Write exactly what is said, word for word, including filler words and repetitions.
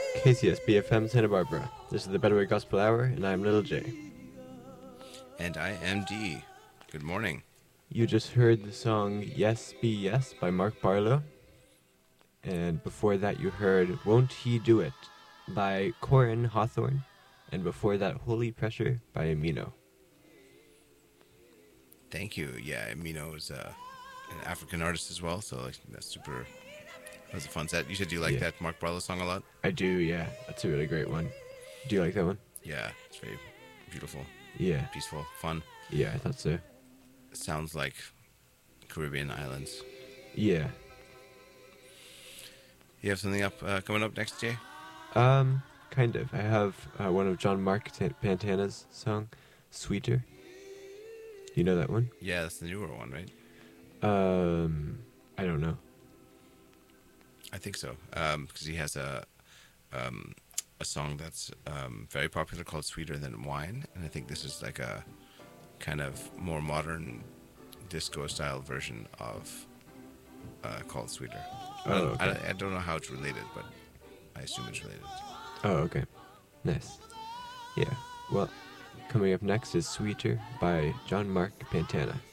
K C S B F M Santa Barbara. This is the Better Way Gospel Hour, and I'm Little J. And I am D. Good morning. You just heard the song Yes Be Yes by Mark Barlow. And before that you heard Won't He Do It by Corin Hawthorne. And before that, Holy Pressure by Amino. Thank you. Yeah, Amino is uh, an African artist as well, so like, that's super. That was a fun set. You said you like Yeah. that Mark Barlow song a lot? I do, yeah. That's a really great one. Do you like that one? Yeah, it's very beautiful, Yeah. peaceful, fun. Yeah, I thought so. It sounds like Caribbean islands. Yeah. You have something up uh, coming up next, Jay? Um, kind of. I have uh, one of John Mark T- Pantana's song, Sweeter. You know that one? Yeah, that's the newer one, right? Um, I don't know. I think so, um, because he has a um, a song that's um, very popular called "Sweeter Than Wine," and I think this is like a kind of more modern disco-style version of uh, called "Sweeter." Oh, I, don't, okay. I, I don't know how it's related, but I assume it's related. Oh, okay. Nice. Yeah. Well, coming up next is Sweeter by John Mark Pantana.